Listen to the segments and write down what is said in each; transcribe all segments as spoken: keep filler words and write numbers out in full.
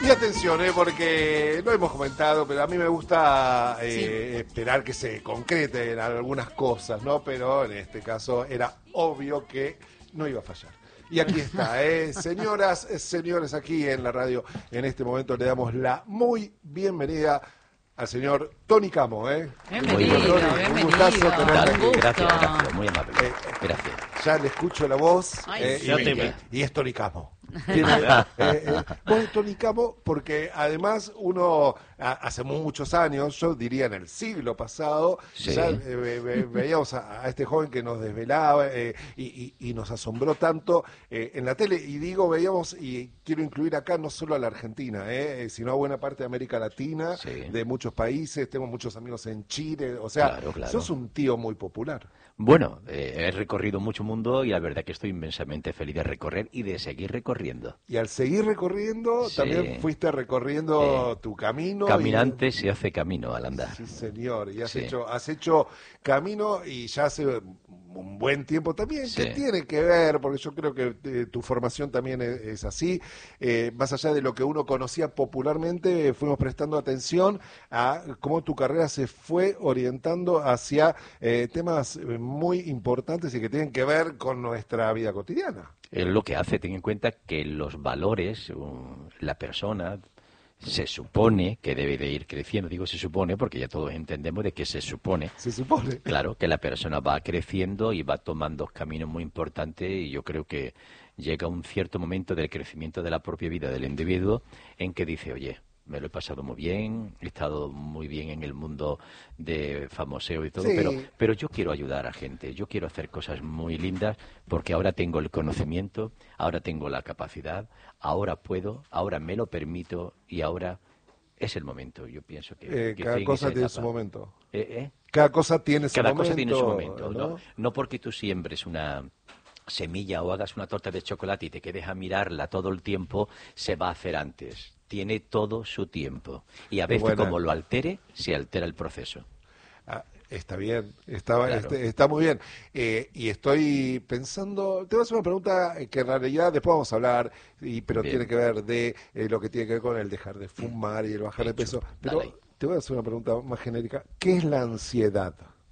Y atención, eh, porque lo hemos comentado, pero a mí me gusta eh, sí. esperar que se concreten algunas cosas, ¿no? Pero en este caso era obvio que no iba a fallar. Y aquí está, eh. señoras, señores, aquí en la radio, en este momento le damos la muy bienvenida al señor Tony Camo, ¿eh? Bienvenido, Tony, bienvenido. Un gustazo tenerte aquí. Gracias, gracias, muy amable. Eh, gracias. Ya le escucho la voz. Ay, eh, sí. y, y, y es Tony Camo. Tiene, eh, eh, vos es Tony Camo porque además uno a, hace muchos años, yo diría en el siglo pasado, sí. ya eh, ve, veíamos a, a este joven que nos desvelaba eh, y, y, y nos asombró tanto eh, en la tele, y digo veíamos, y quiero incluir acá no solo a la Argentina, eh, sino a buena parte de América Latina, sí. de muchos países, tengo muchos amigos en Chile, o sea, claro, claro. sos un tío muy popular. Bueno, eh, he recorrido mucho mundo y la verdad que estoy inmensamente feliz de recorrer y de seguir recorriendo. Y al seguir recorriendo, sí. también fuiste recorriendo eh, tu camino. Caminante y... se hace camino al andar. Sí, señor. Y has, sí. hecho, has hecho camino y ya hace un buen tiempo también, sí. que tiene que ver, porque yo creo que eh, tu formación también es, es así, eh, más allá de lo que uno conocía popularmente, fuimos prestando atención a cómo tu carrera se fue orientando hacia eh, temas muy importantes y que tienen que ver con nuestra vida cotidiana. Es lo que hace, ten en cuenta que los valores, um, la persona... se supone que debe de ir creciendo, digo se supone porque ya todos entendemos de que se supone. Se supone. Claro, que la persona va creciendo y va tomando caminos muy importantes, y yo creo que llega un cierto momento del crecimiento de la propia vida del individuo en que dice, oye, me lo he pasado muy bien, he estado muy bien en el mundo de famoseo y todo, sí. pero, pero yo quiero ayudar a gente, yo quiero hacer cosas muy lindas porque ahora tengo el conocimiento, ahora tengo la capacidad, ahora puedo, ahora me lo permito y ahora es el momento. Yo pienso que... Eh, que cada cosa tiene su momento. ¿Eh, eh? Cada cosa tiene su cada momento. Cada cosa tiene su momento, ¿no? ¿no? No porque tú siembres una... semilla o hagas una torta de chocolate y te quedes a mirarla todo el tiempo, se va a hacer antes. Tiene todo su tiempo. Y a veces, Buena. como lo altere, se altera el proceso. Ah, está bien, está, claro. este, está muy bien. Eh, y estoy pensando, te voy a hacer una pregunta que en realidad después vamos a hablar, y, pero bien. tiene que ver de eh, lo que tiene que ver con el dejar de fumar y el bajar Hecho. de peso. Pero Dale. te voy a hacer una pregunta más genérica. ¿Qué es la ansiedad?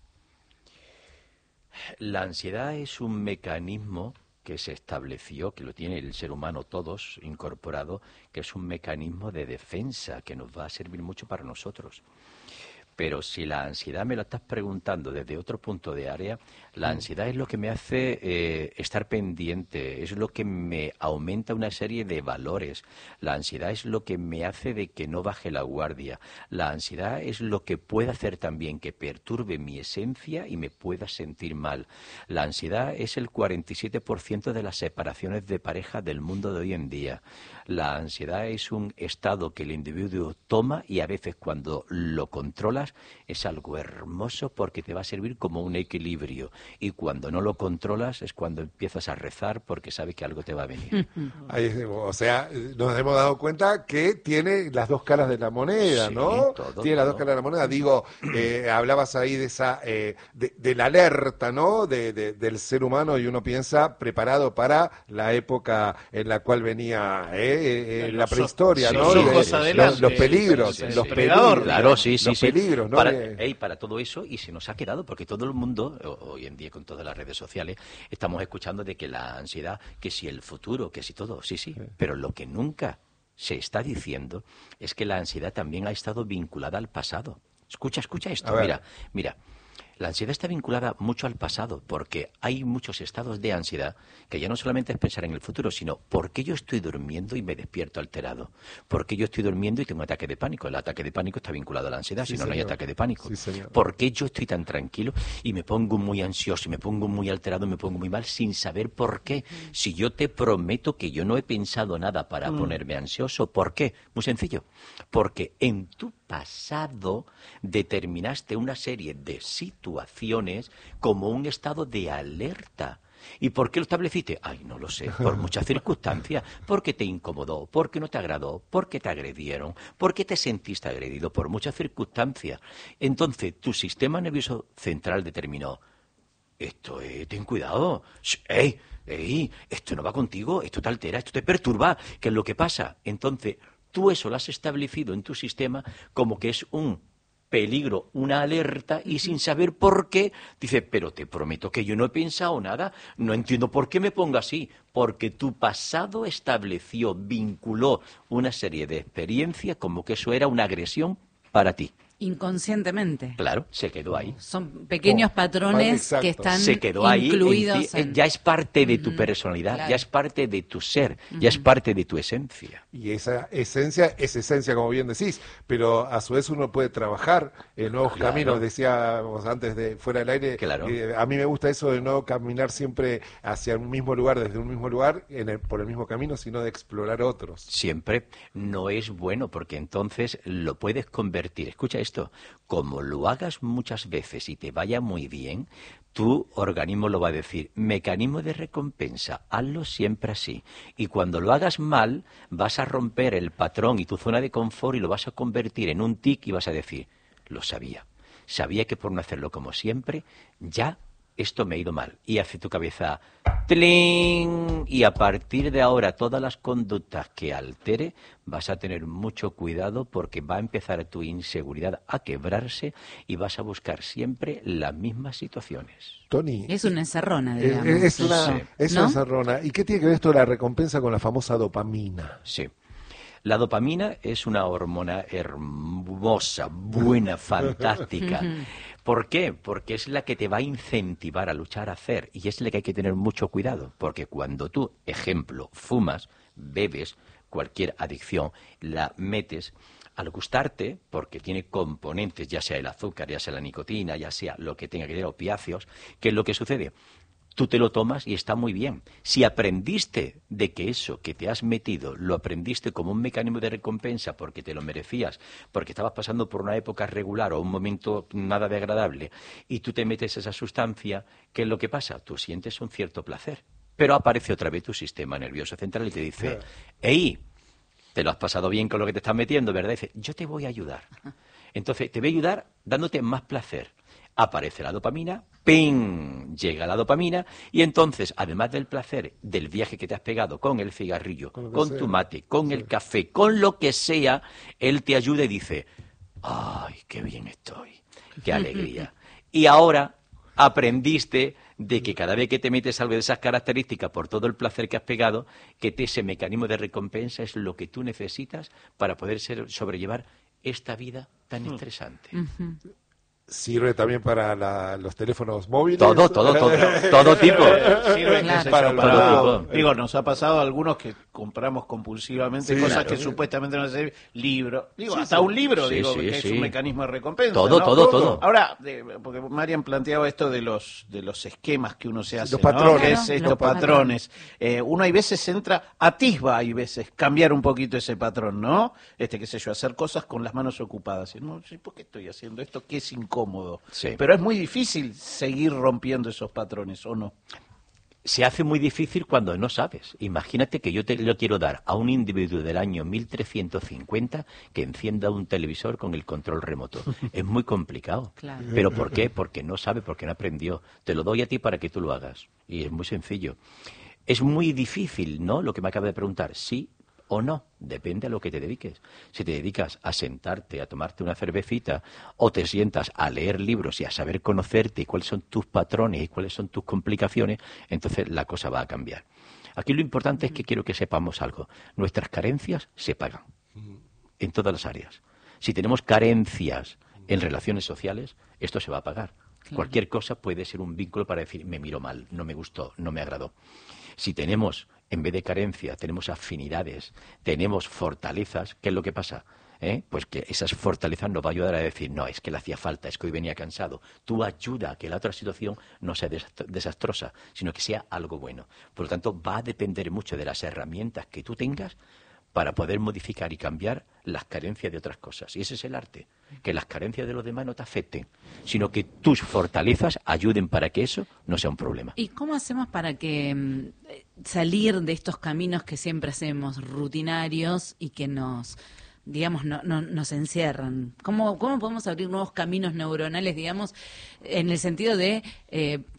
La ansiedad es un mecanismo que se estableció, que lo tiene el ser humano todos incorporado, que es un mecanismo de defensa que nos va a servir mucho para nosotros. Pero si la ansiedad me lo estás preguntando desde otro punto de área, la ansiedad es lo que me hace eh, estar pendiente, es lo que me aumenta una serie de valores. La ansiedad es lo que me hace de que no baje la guardia. La ansiedad es lo que puede hacer también que perturbe mi esencia y me pueda sentir mal. La ansiedad es el cuarenta y siete por ciento de las separaciones de pareja del mundo de hoy en día. La ansiedad es un estado que el individuo toma y a veces cuando lo controla es algo hermoso porque te va a servir como un equilibrio, y cuando no lo controlas es cuando empiezas a rezar porque sabes que algo te va a venir. Ahí, o sea, nos hemos dado cuenta que tiene las dos caras de la moneda, sí, ¿no? Todo, tiene todo. las dos caras de la moneda. Digo, eh, hablabas ahí de esa, eh, de, de la alerta, ¿no? De, de, del ser humano, y uno piensa preparado para la época en la cual venía eh, eh, la prehistoria, sí, ¿no? Los, ojos de, adelante, los, los peligros, sí, sí, los sí. peligros, claro, sí, sí, los sí. peligros, ¿no? Para, Eh, hey, para todo eso, y se nos ha quedado, porque todo el mundo, hoy en día con todas las redes sociales, estamos escuchando de que la ansiedad, que si el futuro, que si todo, sí, sí, sí. pero lo que nunca se está diciendo es que la ansiedad también ha estado vinculada al pasado. Escucha, escucha esto, mira, mira. La ansiedad está vinculada mucho al pasado, porque hay muchos estados de ansiedad que ya no solamente es pensar en el futuro, sino ¿por qué yo estoy durmiendo y me despierto alterado? ¿Por qué yo estoy durmiendo y tengo un ataque de pánico? El ataque de pánico está vinculado a la ansiedad, sí, si no, no hay ataque de pánico. Sí, ¿por qué yo estoy tan tranquilo y me pongo muy ansioso, y me pongo muy alterado, y me pongo muy mal sin saber por qué? Mm. Si yo te prometo que yo no he pensado nada para mm. ponerme ansioso, ¿por qué? Muy sencillo, porque en tu pasado determinaste una serie de situaciones como un estado de alerta. ¿Y por qué lo estableciste? Ay, no lo sé, por muchas circunstancias. ¿Porque te incomodó? ¿Porque no te agradó? ¿Porque te agredieron? ¿Porque te sentiste agredido? Por muchas circunstancias. Entonces, tu sistema nervioso central determinó, esto es, ten cuidado, ¡ey! ¡Ey! Esto no va contigo, esto te altera, esto te perturba, ¿qué es lo que pasa? Entonces, tú eso lo has establecido en tu sistema como que es un peligro, una alerta, y sin saber por qué, dice, pero te prometo que yo no he pensado nada, no entiendo por qué me pongo así, porque tu pasado estableció, vinculó una serie de experiencias como que eso era una agresión para ti. Inconscientemente. Claro, se quedó ahí. Son pequeños Oh, patrones exacto. que están se quedó ahí, incluidos en ti, en... ya es parte de tu Ujú, personalidad, claro. ya es parte de tu ser, Ujú. ya es parte de tu esencia. Y esa esencia es esencia, como bien decís, pero a su vez uno puede trabajar en nuevos Claro. caminos. Decíamos antes de fuera del aire, Claro. eh, a mí me gusta eso de no caminar siempre hacia un mismo lugar, desde un mismo lugar, en el- por el mismo camino, sino de explorar otros. Siempre no es bueno porque entonces lo puedes convertir. Escucha esto, como lo hagas muchas veces y te vaya muy bien, tu organismo lo va a decir, mecanismo de recompensa, hazlo siempre así. Y cuando lo hagas mal, vas a romper el patrón y tu zona de confort y lo vas a convertir en un tic y vas a decir, lo sabía. Sabía que por no hacerlo como siempre, ya esto me ha ido mal. Y hace tu cabeza, ¡tling! Y a partir de ahora, todas las conductas que altere, vas a tener mucho cuidado porque va a empezar tu inseguridad a quebrarse y vas a buscar siempre las mismas situaciones. Tony. Es una encerrona, Es, digamos. es una, Sí. es ¿No? una encerrona. ¿Y qué tiene que ver esto de la recompensa con la famosa dopamina? Sí. La dopamina es una hormona hermosa, buena, fantástica. ¿Por qué? Porque es la que te va a incentivar a luchar, a hacer. Y es la que hay que tener mucho cuidado. Porque cuando tú, ejemplo, fumas, bebes, cualquier adicción, la metes, al gustarte, porque tiene componentes, ya sea el azúcar, ya sea la nicotina, ya sea lo que tenga que tener opiáceos, ¿qué es lo que sucede? Tú te lo tomas y está muy bien. Si aprendiste de que eso que te has metido, lo aprendiste como un mecanismo de recompensa porque te lo merecías, porque estabas pasando por una época regular o un momento nada de agradable, y tú te metes esa sustancia, ¿qué es lo que pasa? Tú sientes un cierto placer. Pero aparece otra vez tu sistema nervioso central y te dice, ¡ey! Te lo has pasado bien con lo que te estás metiendo, ¿verdad? Y dice, yo te voy a ayudar. Entonces, te voy a ayudar dándote más placer. Aparece la dopamina, ¡ping! Llega la dopamina y entonces, además del placer del viaje que te has pegado con el cigarrillo, Con lo que con sea. tu mate, con Sí. el café, con lo que sea, él te ayuda y dice, ¡ay, qué bien estoy! ¡Qué alegría! Y ahora aprendiste de que cada vez que te metes algo de esas características por todo el placer que has pegado, que te- ese mecanismo de recompensa es lo que tú necesitas para poder ser, sobrellevar esta vida tan estresante. Sirve también para la- los teléfonos móviles. Todo, todo, todo, todo tipo. Sirve, qué Claro. sé Para yo, el para- mercado. digo, nos ha pasado a algunos que compramos compulsivamente Sí, cosas claro. que supuestamente no se libro, digo, Sí, hasta sí. un libro, Sí, digo, sí, que es sí. un mecanismo de recompensa. Todo, ¿no? todo, todo. Ahora, de- porque Marian planteaba esto de los de los esquemas que uno se hace, los ¿no? patrones. Que es Claro, estos los patrones. Eh, uno hay veces entra, atisba hay veces cambiar un poquito ese patrón, ¿no? Este, qué sé yo, hacer cosas con las manos ocupadas. Y, no, sí, ¿por qué estoy haciendo esto? Que es incómodo. Sí. Pero es muy difícil seguir rompiendo esos patrones, ¿o no? Se hace muy difícil cuando no sabes. Imagínate que yo te lo quiero dar a un individuo del año mil trescientos cincuenta que encienda un televisor con el control remoto. Es muy complicado. Claro. ¿Pero por qué? Porque no sabe, porque no aprendió. Te lo doy a ti para que tú lo hagas. Y es muy sencillo. Es muy difícil, ¿no? Lo que me acaba de preguntar. Sí o no, depende a lo que te dediques. Si te dedicas a sentarte, a tomarte una cervecita, o te sientas a leer libros y a saber conocerte y cuáles son tus patrones y cuáles son tus complicaciones, entonces la cosa va a cambiar. Aquí lo importante es que quiero que sepamos algo. Nuestras carencias se pagan en todas las áreas. Si tenemos carencias en relaciones sociales, esto se va a pagar. Claro. Cualquier cosa puede ser un vínculo para decir, me miro mal, no me gustó, no me agradó. Si tenemos, en vez de carencia, tenemos afinidades, tenemos fortalezas, ¿qué es lo que pasa? ¿Eh? Pues que esas fortalezas nos va a ayudar a decir, no, es que le hacía falta, es que hoy venía cansado. Tú ayuda a que la otra situación no sea desast- desastrosa, sino que sea algo bueno. Por lo tanto, va a depender mucho de las herramientas que tú tengas para poder modificar y cambiar las carencias de otras cosas. Y ese es el arte, que las carencias de los demás no te afecten, sino que tus fortalezas ayuden para que eso no sea un problema. ¿Y cómo hacemos para que mm, eh, salir de estos caminos que siempre hacemos rutinarios y que nos, digamos, no, no- nos encierran? ¿Cómo, ¿Cómo podemos abrir nuevos caminos neuronales, digamos, en el sentido de eh,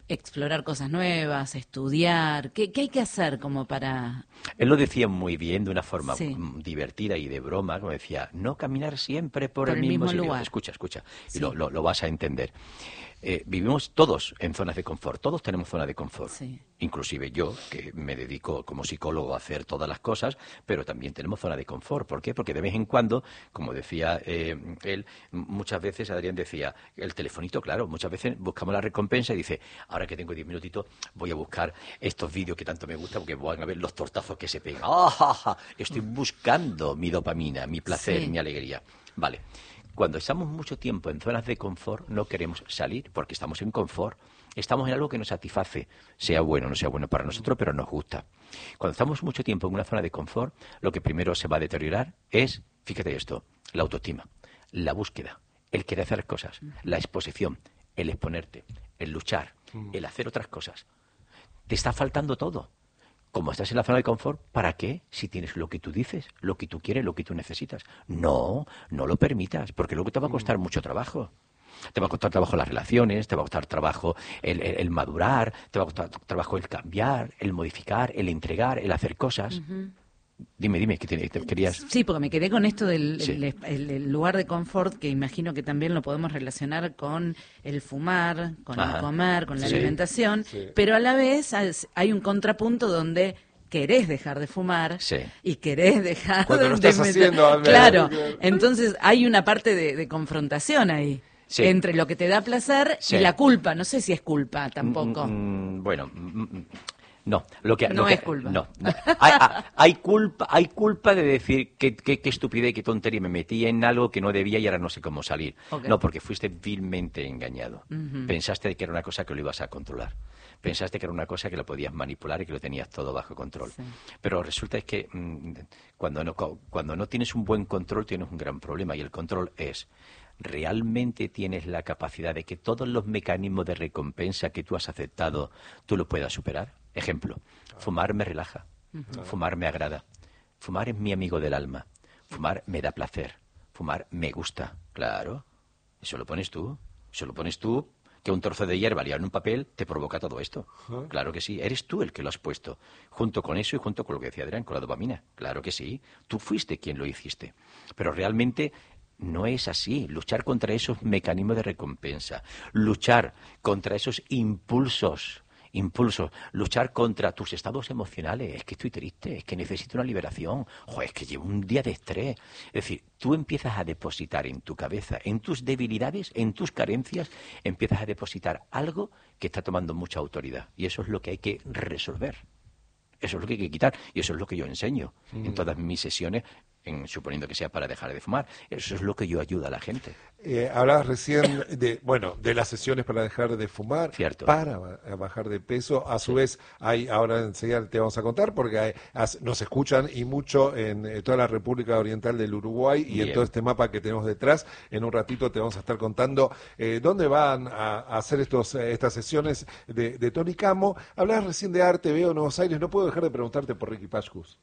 explorar cosas nuevas, estudiar. ¿Qué, qué hay que hacer como para...? Él lo decía muy bien, de una forma Sí. divertida y de broma, como decía, no caminar siempre por, Por el el mismo, mismo sitio. lugar. Escucha, escucha, Sí. y lo, lo, lo vas a entender. Eh, vivimos todos en zonas de confort, todos tenemos zonas de confort. Sí. Inclusive yo, que me dedico como psicólogo a hacer todas las cosas, pero también tenemos zona de confort. ¿Por qué? Porque de vez en cuando, como decía eh, él, muchas veces Adrián decía, el telefonito, claro, muchas veces buscamos la recompensa y dice, ahora que tengo diez minutitos, voy a buscar estos vídeos que tanto me gustan porque van a ver los tortazos que se pegan. ¡Ah, ja, ja! Estoy buscando mi dopamina, mi placer, Sí. mi alegría. Vale. Cuando estamos mucho tiempo en zonas de confort, no queremos salir porque estamos en confort. Estamos en algo que nos satisface, sea bueno o no sea bueno para nosotros, pero nos gusta. Cuando estamos mucho tiempo en una zona de confort, lo que primero se va a deteriorar es, fíjate esto, la autoestima, la búsqueda, el querer hacer cosas, la exposición, el exponerte, el luchar, el hacer otras cosas. Te está faltando todo. Como estás en la zona de confort, ¿para qué? Si tienes lo que tú dices, lo que tú quieres, lo que tú necesitas. No, no lo permitas, porque luego te va a costar mucho trabajo. Te va a costar trabajo las relaciones, te va a costar trabajo el, el, el madurar, te va a costar trabajo el cambiar, el modificar, el entregar, el hacer cosas. Uh-huh. Dime, dime, ¿qué te, te querías...? Sí, porque me quedé con esto del Sí. el, el, el lugar de confort, que imagino que también lo podemos relacionar con el fumar, con Ajá. el comer, con la Sí. alimentación, Sí. pero a la vez hay un contrapunto donde querés dejar de fumar Sí. y querés dejar Cuando de... lo estás de- haciendo, al menos. claro, entonces hay una parte de, de confrontación ahí. Sí. Entre lo que te da placer Sí. y la culpa. No sé si es culpa tampoco. Mm, mm, bueno, mm, mm, no. Lo que, No lo que- es culpa. No, no. Hay, hay- hay culpa, hay culpa de decir qué qué- qué estupidez, qué tontería, me metí en algo que no debía y ahora no sé cómo salir. Ok. No, porque fuiste vilmente engañado. Pensaste que era una cosa que lo ibas a controlar. Pensaste que era una cosa que lo podías manipular y que lo tenías todo bajo control. Sí. Pero resulta es que mm, cuando no, cuando no tienes un buen control tienes un gran problema, y el control es: ¿realmente tienes la capacidad de que todos los mecanismos de recompensa que tú has aceptado tú lo puedas superar? Ejemplo, fumar me relaja, fumar me agrada, fumar es mi amigo del alma, fumar me da placer, fumar me gusta. Claro, eso lo pones tú, eso lo pones tú, que un trozo de hierba liado en un papel te provoca todo esto. Ajá. Claro que sí, eres tú el que lo has puesto, junto con eso y junto con lo que decía Adrián, con la dopamina. Claro que sí, tú fuiste quien lo hiciste. Pero realmente no es así. Luchar contra esos mecanismos de recompensa, luchar contra esos impulsos, impulsos, luchar contra tus estados emocionales. Es que estoy triste, es que necesito una liberación, joder, es que llevo un día de estrés. Es decir, tú empiezas a depositar en tu cabeza, en tus debilidades, en tus carencias, empiezas a depositar algo que está tomando mucha autoridad. Y eso es lo que hay que resolver. Eso es lo que hay que quitar, y eso es lo que yo enseño mm. en todas mis sesiones, en, suponiendo que sea para dejar de fumar. Eso es lo que yo ayudo a la gente. Eh, hablabas recién de, bueno, de las sesiones para dejar de fumar, Cierto. para ba- bajar de peso. A su Sí. vez, hay, ahora enseguida te vamos a contar, porque hay- as- nos escuchan y mucho en eh, toda la República Oriental del Uruguay y Bien. en todo este mapa que tenemos detrás. En un ratito te vamos a estar contando eh, dónde van a, a hacer estos eh, estas sesiones de, de Tony Camo. Hablabas recién de arte, veo Nuevos Aires. No puedo dejar de preguntarte por Ricky Pashkus.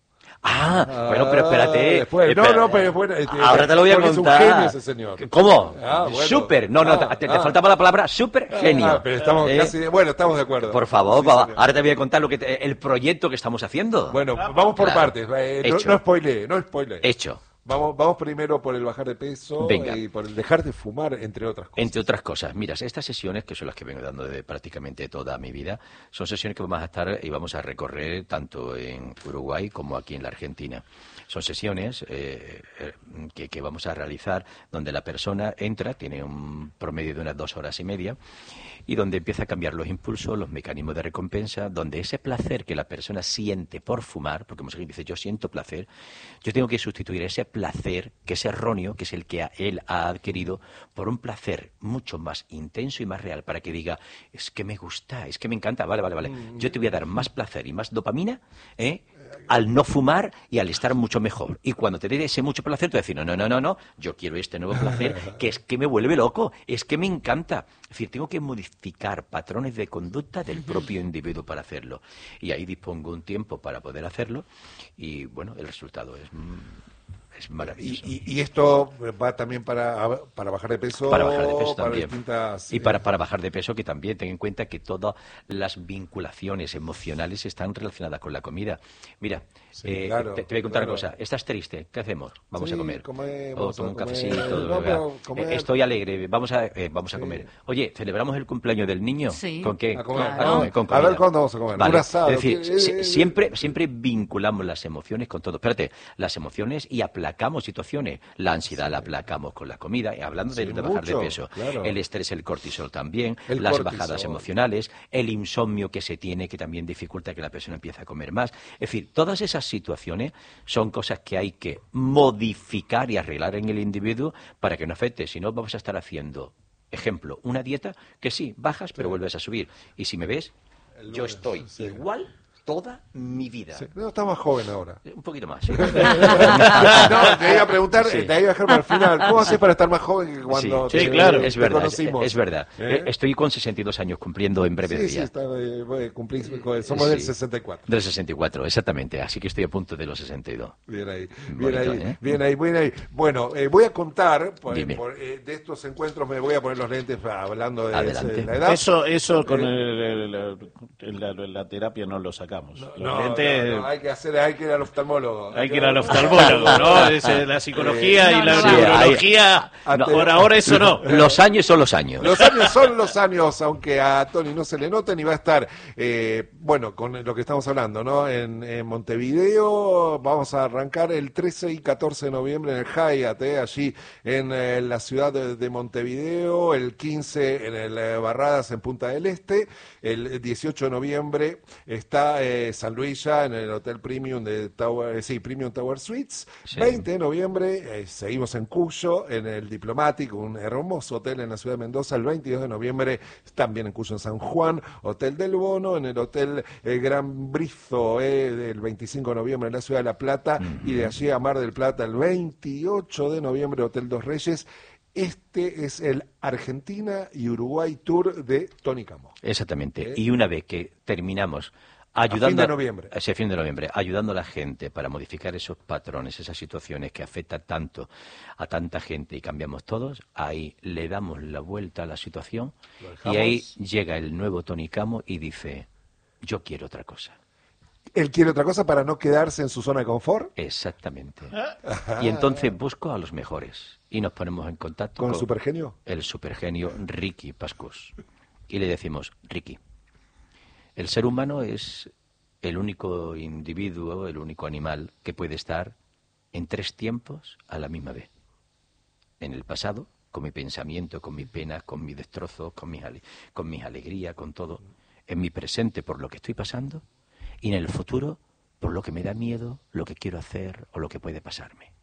Ah, bueno, pero espérate. Después, espera. no, no, pero bueno, este, ahora te lo voy a porque contar. es un genio ese señor. ¿Cómo? Ah, bueno. Súper. No, no, Ah, te, te ah. faltaba la palabra súper genio. Ah, pero estamos ¿Eh? casi, bueno, estamos de acuerdo. Por favor, Sí, va, señor. ahora te voy a contar lo que te- el proyecto que estamos haciendo. Bueno, vamos por Claro. partes. eh, no, Hecho. no spoilee, no spoilee. Hecho. Vamos, vamos primero por el bajar de peso Venga. y por el dejar de fumar, entre otras cosas. Entre otras cosas, mira, estas sesiones, que son las que vengo dando de prácticamente toda mi vida, son sesiones que vamos a estar y vamos a recorrer tanto en Uruguay como aquí en la Argentina. Son sesiones eh, eh, que, que vamos a realizar donde la persona entra, tiene un promedio de unas dos horas y media, y donde empieza a cambiar los impulsos, los mecanismos de recompensa, donde ese placer que la persona siente por fumar, porque mucha gente dice, yo siento placer, yo tengo que sustituir ese placer, que es erróneo, que es el que a- él ha adquirido, por un placer mucho más intenso y más real, para que diga, es que me gusta, es que me encanta, vale, vale, vale, yo te voy a dar más placer y más dopamina, ¿eh? al no fumar y al estar mucho mejor. Y cuando te dé ese mucho placer, tú decir, no, no, no, no, no, yo quiero este nuevo placer, que es que me vuelve loco, es que me encanta. Es decir, tengo que modificar patrones de conducta del propio individuo para hacerlo. Y ahí dispongo un tiempo para poder hacerlo y, bueno, el resultado es... mm, es maravilloso. Y, y, y esto va también para, para bajar de peso. Para bajar de peso para también. Distintas, y para, para bajar de peso, que también ten en cuenta que todas las vinculaciones emocionales están relacionadas con la comida. Mira, Sí, eh, claro, te, te voy a contar claro. una cosa. ¿Estás triste? ¿Qué hacemos? Vamos Sí, a comer. comemos, o toma un a comer. cafecito. No, venga. pero comer. Eh, estoy alegre. Vamos a, eh, vamos a Sí. comer. Oye, ¿celebramos el cumpleaños del niño? Sí. ¿Con qué? A comer, Claro. ¿no? comer, con A comida. ver cuándo vamos a comer. Vale. Un asado. Es decir, ¿Qué- si- eh, siempre, siempre vinculamos las emociones con todo. Espérate, las emociones y aplacamos situaciones. La ansiedad la aplacamos con la comida. Y hablando de, Sí, de bajar mucho, de peso, claro. el estrés, el cortisol también, El las cortisol. bajadas emocionales, el insomnio que se tiene, que también dificulta que la persona empiece a comer más. Es decir, todas esas situaciones son cosas que hay que modificar y arreglar en el individuo para que no afecte. Si no, vamos a estar haciendo, ejemplo, una dieta que sí, bajas, pero vuelves a subir. Y si me ves, El yo lunes, estoy sí. igual toda mi vida. Sí. No, está más joven ahora. Un poquito más, sí. No, te iba a preguntar, Sí. te iba a dejar para el final. ¿Cómo haces para estar más joven que cuando sí, te, sí, claro. te es verdad, es, conocimos? es verdad. ¿Eh? Estoy con sesenta y dos años cumpliendo en breves Sí, sí, días. está, eh, bueno, cumplís, somos Sí. del sesenta y cuatro. Del sesenta y cuatro, exactamente. Así que estoy a punto de los sesenta y dos. Bien ahí, bien Bonito, ahí, ¿eh? bien ahí, bien ahí. Bueno, eh, voy a contar por- Dime. por, eh, de estos encuentros, me voy a poner los lentes para- hablando de, Adelante. de la edad. Eso, eso con Eh, el- el- el- la, la terapia no lo sacamos. No, Los no, lentes, no, no, hay que hacer, hay que ir al oftalmólogo. hay que ir al oftalmólogo, ¿no? Es, eh, la psicología Eh, y no, la no, neurología, hay- no, por ahora eso no. Los años son los años. Los años son los años, aunque a Tony no se le noten, y va a estar, eh, bueno, con lo que estamos hablando, ¿no? En, en Montevideo vamos a arrancar el trece y catorce de noviembre en el Hyatt, eh, allí en eh, la ciudad de, de Montevideo, el quince en el eh, Barradas en Punta del Este, el dieciocho de noviembre está eh, San Luis ya en el Hotel Premium de Tower, eh, sí, Premium Tower Suites, Sí. veinte de noviembre eh, seguimos en Cuyo, en el Diplomatic, un hermoso hotel en la ciudad de Mendoza, el veintidós de noviembre también en Cuyo en San Juan, Hotel del Bono, en el Hotel eh, Gran Brizo, eh, del veinticinco de noviembre en la ciudad de La Plata, Ujú. y de allí a Mar del Plata el veintiocho de noviembre, Hotel Dos Reyes. Este es el Argentina y Uruguay Tour de Tony Camo. Exactamente. ¿Eh? Y una vez que terminamos ayudando fin de noviembre. a ese fin de noviembre, ayudando a la gente para modificar esos patrones, esas situaciones que afectan tanto a tanta gente y cambiamos todos, ahí le damos la vuelta a la situación Lo y dejamos. ahí llega el nuevo Tony Camo y dice, yo quiero otra cosa. Él quiere otra cosa para no quedarse en su zona de confort. Exactamente. Y entonces busco a los mejores y nos ponemos en contacto ¿Con el supergenio? el supergenio Ricky Pascus. Y le decimos, Ricky, el ser humano es el único individuo, el único animal que puede estar en tres tiempos a la misma vez. En el pasado, con mi pensamiento, con mis penas, con mis destrozos, con mis, ale- con mis alegrías, con todo. En mi presente, por lo que estoy pasando. Y en el futuro, por lo que me da miedo, lo que quiero hacer o lo que puede pasarme.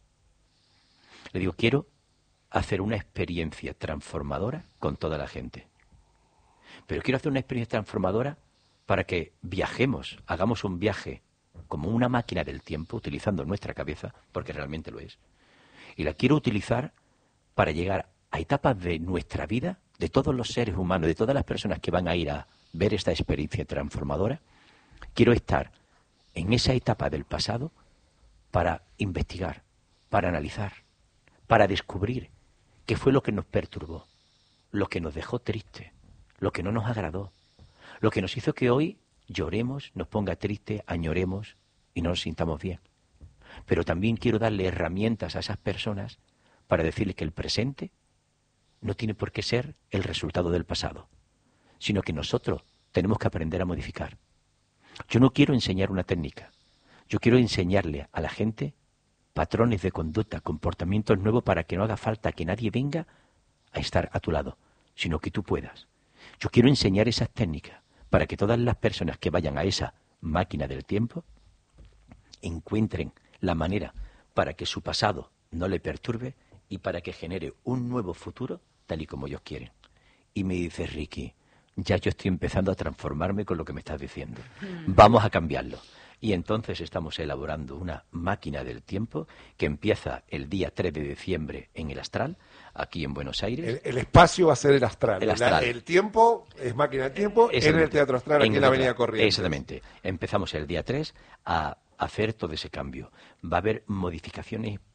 Le digo, quiero hacer una experiencia transformadora con toda la gente. Pero quiero hacer una experiencia transformadora para que viajemos, hagamos un viaje como una máquina del tiempo, utilizando nuestra cabeza, porque realmente lo es. Y la quiero utilizar para llegar a etapas de nuestra vida, de todos los seres humanos, de todas las personas que van a ir a ver esta experiencia transformadora. Quiero estar en esa etapa del pasado para investigar, para analizar, para descubrir qué fue lo que nos perturbó, lo que nos dejó triste, lo que no nos agradó, lo que nos hizo que hoy lloremos, nos ponga triste, añoremos y no nos sintamos bien. Pero también quiero darle herramientas a esas personas para decirles que el presente no tiene por qué ser el resultado del pasado, sino que nosotros tenemos que aprender a modificar. Yo no quiero enseñar una técnica, yo quiero enseñarle a la gente patrones de conducta, comportamientos nuevos para que no haga falta que nadie venga a estar a tu lado, sino que tú puedas. Yo quiero enseñar esas técnicas para que todas las personas que vayan a esa máquina del tiempo encuentren la manera para que su pasado no le perturbe y para que genere un nuevo futuro tal y como ellos quieren. Y me dice Ricky, ya yo estoy empezando a transformarme con lo que me estás diciendo. Vamos a cambiarlo. Y entonces estamos elaborando una máquina del tiempo que empieza el día tres de diciembre en el Astral, aquí en Buenos Aires. El, el espacio va a ser el astral. El astral. La- el tiempo es máquina de tiempo en el Exactamente. Teatro Astral, aquí en, el la Teatro- Avenida Corrientes. Exactamente. Empezamos el día tres a hacer todo ese cambio. Va a haber modificaciones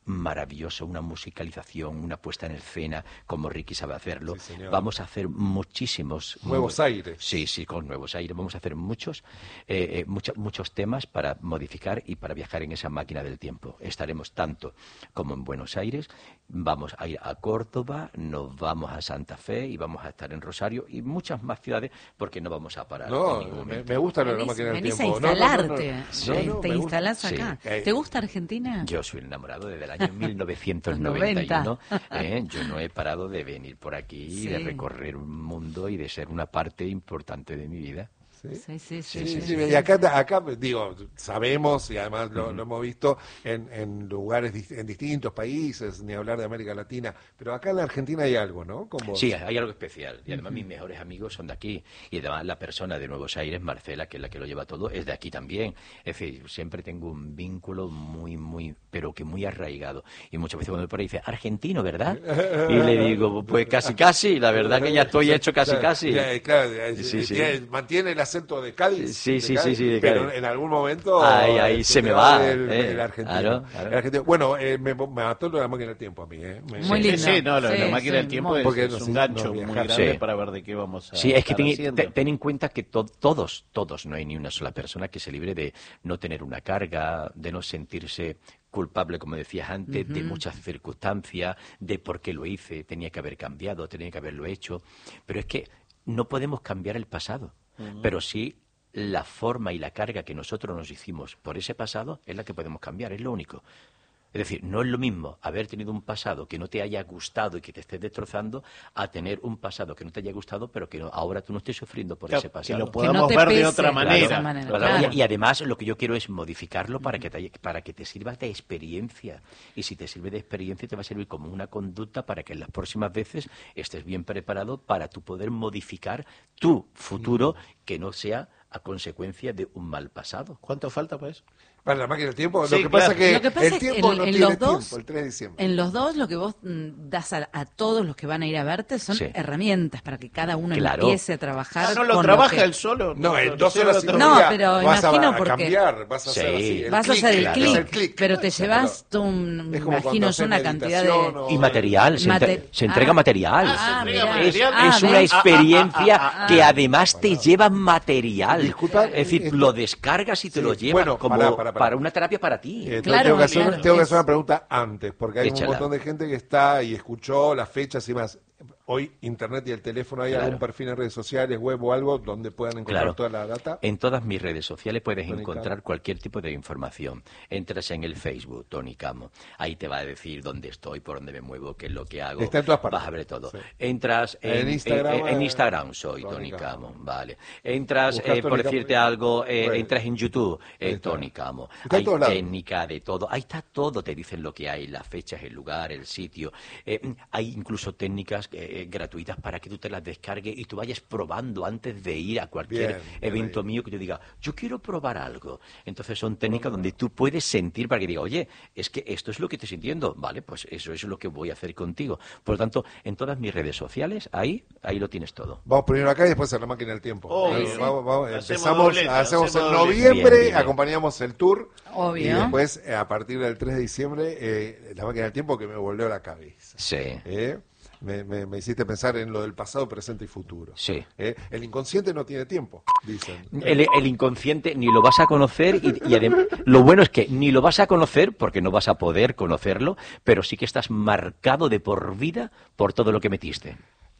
maravilloso, una musicalización, una puesta en escena, como Ricky sabe hacerlo. Sí, señor. Vamos a hacer muchísimos... Nuevos mu- aires. Sí, sí, con nuevos aires. Vamos a hacer muchos, eh, eh, mucha- muchos temas para modificar y para viajar en esa máquina del tiempo. Estaremos tanto como en Buenos Aires, vamos a ir a Córdoba, nos vamos a Santa Fe y vamos a estar en Rosario y muchas más ciudades porque no vamos a parar No, en ningún me, momento. me gusta lo de la Venís, máquina del venís tiempo. a No, no, no, no, instalarte. no. Sí. No, no, Te me gusta. instalás Sí. acá. Eh, ¿Te gusta Argentina? Yo soy enamorado desde el año mil novecientos noventa y uno. noventa. ¿eh? Yo no he parado de venir por aquí, Sí. de recorrer un mundo y de ser una parte importante de mi vida. ¿Sí? Sí, sí, sí. Sí, sí, sí, sí. y acá, acá, digo, sabemos y además lo, lo hemos visto en, en lugares, dis- en distintos países, ni hablar de América Latina, pero acá en la Argentina hay algo, ¿no? Con vos. Sí, hay algo especial. Y además mis mejores amigos son de aquí. Y además la persona de Nuevos Aires, Marcela, que es la que lo lleva todo, es de aquí también. Es decir, siempre tengo un vínculo muy, muy, pero que muy arraigado. Y muchas veces cuando me por ahí dice, argentino, ¿verdad? Y le digo, pues casi, casi. La verdad que ya estoy hecho casi, Claro, casi. ya, claro, eh, Sí, sí. tiene- mantiene el acento de Cádiz. Sí, de sí, Cádiz, sí, sí, de pero Cádiz. en algún momento Ahí, ahí eh, se me te va, el, eh, el argentino. claro, claro. El argentino. Bueno, eh, me, me mató lo de la máquina del tiempo a mí, ¿eh? Me- Muy Sí, lindo. sí, no, lo de la Sí, máquina sí, del tiempo muy- es, Porque es nos- un gancho nos muy viajar. grande Sí. para ver de qué vamos a Sí, es que estar ten, haciendo. te- ten en cuenta que to- todos, todos, no hay ni una sola persona que se libre de no tener una carga, de no sentirse culpable, como decías antes, de muchas circunstancias, de por qué lo hice, tenía que haber cambiado, tenía que haberlo hecho. Pero es que no podemos cambiar el pasado, pero sí la forma y la carga que nosotros nos hicimos por ese pasado es la que podemos cambiar, es lo único. Es decir, no es lo mismo haber tenido un pasado que no te haya gustado y que te esté destrozando a tener un pasado que no te haya gustado pero que no- ahora tú no estés sufriendo por Claro, ese que pasado. lo Que podamos no te ver de pese otra de manera. esa manera, Claro, claro. Y, y además lo que yo quiero es modificarlo para que, te, para que te sirva de experiencia. Y si te sirve de experiencia te va a servir como una conducta para que en las próximas veces estés bien preparado para tú poder modificar tu futuro que no sea a consecuencia de un mal pasado. ¿Cuánto falta para eso? Para la máquina del tiempo, Sí, lo que claro. pasa es que Lo que pasa el es que tiempo en- no en tiene los dos- tiempo, el tres de diciembre. En los dos lo que vos mm, das a, a todos los que van a ir a verte son Sí. herramientas para que cada uno Claro. empiece a trabajar. Ah, no lo con trabaja que- él solo. No, en lo dos lleva horas y otro- No, media pero vas a, imagino a porque- cambiar, vas a Sí. hacer así. el Vas a clic, hacer el claro, clic, el clic. pero te llevas, tú, Es como imagino, cuando es haces una cantidad de... meditación o- Y material, se, Mate- entre- se entrega ah. material. Ah, se entrega mirá. material. Es, Ah, es una ¿ves? experiencia Ah, ah, ah, que ah. además te lleva material. Disculpa, es decir, eh, lo descargas y te sí, lo llevas bueno, como pará, pará, pará. para una terapia para ti. Eh, Claro, tengo que hacer, claro, tengo que es- hacer una pregunta antes, porque hay Échala. un montón de gente que está y escuchó las fechas y más. Hoy, Internet y el teléfono, ¿hay Claro. algún perfil en redes sociales, web o algo donde puedan encontrar Claro. toda la data? En todas mis redes sociales puedes Tony encontrar Camo. cualquier tipo de información. Entras en el Facebook, Tony Camo. Ahí te va a decir dónde estoy, por dónde me muevo, qué es lo que hago. Está en todas partes. Vas a ver todo. Sí. Entras en, En Instagram, en- en eh, Instagram soy Tony Tony Camo. Camo. Vale. Entras, Buscas eh, por Tony Camo. decirte algo, eh, Bueno. entras en YouTube, Ahí eh, está. Tony Camo. Está en Hay todos lados. técnica de todo. Ahí está todo. Te dicen lo que hay, las fechas, el lugar, el sitio. Eh, hay incluso técnicas eh, eh, gratuitas para que tú te las descargues y tú vayas probando antes de ir a cualquier Bien, evento bien. mío que yo diga, yo quiero probar algo. Entonces son técnicas donde tú puedes sentir para que diga, oye, es que esto es lo que estoy sintiendo. Vale, pues eso es lo que voy a hacer contigo. Por lo tanto, en todas mis redes sociales, ahí, ahí lo tienes todo. Vamos primero acá y después a la máquina del tiempo. Obvio. Eh, vamos- vamos, Hacemos empezamos, doblete, hacemos hacemos en doblete. noviembre, Bien, bien. acompañamos el tour. Obvio. Y después, eh, a partir del tres de diciembre, eh, la máquina del tiempo que me volvió la cabeza. Sí. ¿Eh? Me, me- me hiciste pensar en lo del pasado, presente y futuro. Sí. ¿Eh? El inconsciente no tiene tiempo, dicen. El, el inconsciente ni lo vas a conocer y, y adem- lo bueno es que ni lo vas a conocer porque no vas a poder conocerlo, pero sí que estás marcado de por vida por todo lo que metiste.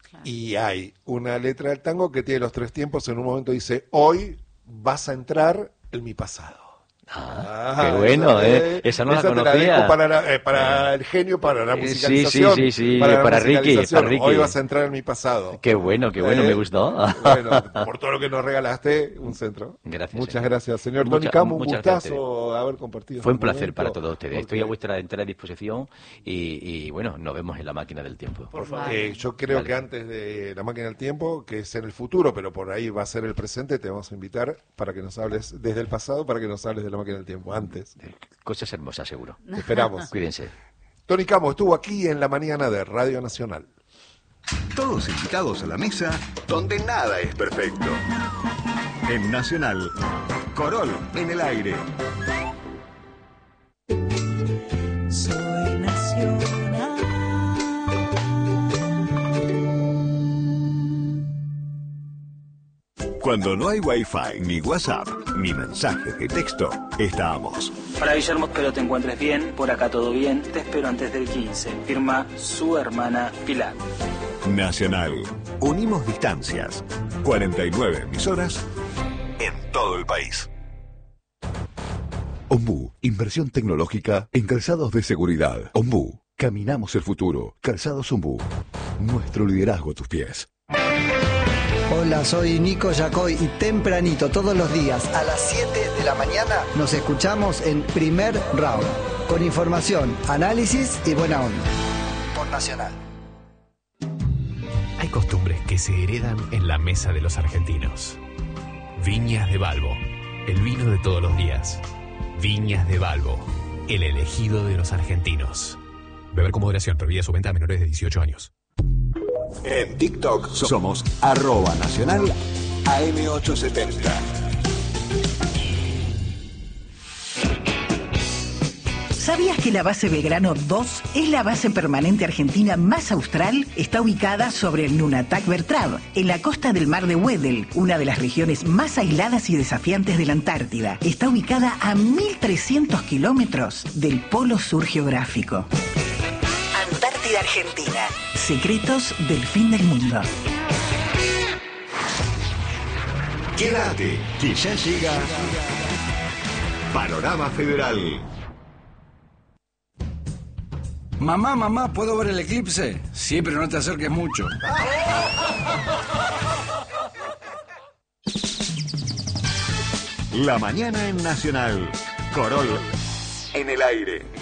Y hay una letra del tango que tiene los tres tiempos. En un momento dice, hoy vas a entrar en mi pasado. Ah, qué bueno, ¿eh? Esa no la te conocía. dejo para, la- eh, para el genio, para la Eh, sí, musicalización. sí, sí, sí, la para Ricky, musicalización. para Ricky. Hoy vas a entrar en mi pasado. Qué bueno, qué bueno, Eh, me gustó. Bueno, por todo lo que nos regalaste, un centro. Gracias, Muchas señor. gracias, señor Mucha- Tony Camo. Un muchas gracias a gustazo haber compartido. Fue un este placer momento, para todos ustedes. Estoy a porque, vuestra entera disposición y, y, bueno, nos vemos en la máquina del tiempo. Por favor. eh, yo creo Vale. que antes de la máquina del tiempo, que es en el futuro, pero por ahí va a ser el presente, te vamos a invitar para que nos hables desde el pasado, para que nos hables de la máquina del tiempo. Antes. Cosas hermosas, seguro. Te esperamos. Cuídense. Tony Camo estuvo aquí en la mañana de Radio Nacional. Todos invitados a la mesa donde nada es perfecto. En Nacional, Corol en el aire. Soy Cuando no hay Wi-Fi, ni WhatsApp, ni mensajes de texto, estamos. Hola Guillermo, espero te encuentres bien. Por acá todo bien. Te espero antes del quince. Firma su hermana Pilar. Nacional. Unimos distancias. cuarenta y nueve emisoras en todo el país. Ombú, inversión tecnológica en calzados de seguridad. Ombú, caminamos el futuro. Calzados Ombú. Nuestro liderazgo a tus pies. Hola, soy Nico Yacoy y tempranito todos los días a las siete de la mañana nos escuchamos en Primer Round, con información, análisis y buena onda. Por Nacional. Hay costumbres que se heredan en la mesa de los argentinos. Viñas de Balbo, el vino de todos los días. Viñas de Balbo, el elegido de los argentinos. Beber con moderación, prohibida su venta a menores de dieciocho años. En TikTok somos arroba nacional A M ochocientos setenta. ¿Sabías que la base Belgrano dos es la base permanente argentina más austral? Está ubicada sobre el Nunatak Bertrand, en la costa del mar de Weddell, una de las regiones más aisladas y desafiantes de la Antártida. Está ubicada a mil trescientos kilómetros del polo sur geográfico. Antártida Argentina. Secretos del fin del mundo. Quédate, que ya llega Panorama Federal. Mamá, mamá, ¿puedo ver el eclipse? Sí, pero no te acerques mucho. La mañana en Nacional. Corol en el aire.